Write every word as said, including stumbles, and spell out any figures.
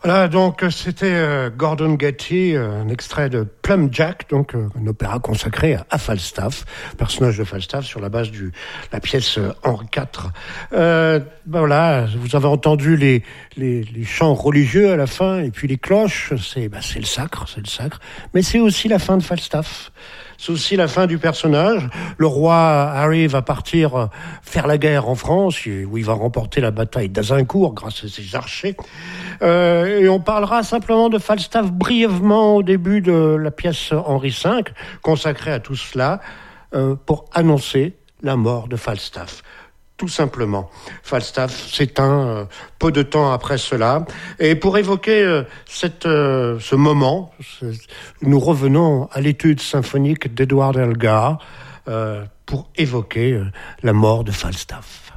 Voilà, donc c'était euh, Gordon Getty, euh, un extrait de Plum Jack, donc euh, un opéra consacré à, à Falstaff, personnage de Falstaff sur la base de la pièce euh, Henri quatre. Euh, ben voilà, vous avez entendu les, les, les chants religieux à la fin, et puis les cloches, c'est, ben c'est le sacre, c'est le sacre, mais c'est aussi la fin de Falstaff. C'est aussi la fin du personnage. Le roi Harry va partir faire la guerre en France, où il va remporter la bataille d'Azincourt grâce à ses archers. Euh, et on parlera simplement de Falstaff brièvement au début de la pièce Henri cinq, consacrée à tout cela, euh, pour annoncer la mort de Falstaff. Tout simplement. Falstaff s'éteint euh, peu de temps après cela. Et pour évoquer euh, cette, euh, ce moment, ce, nous revenons à l'étude symphonique d'Edward Elgar euh, pour évoquer euh, la mort de Falstaff.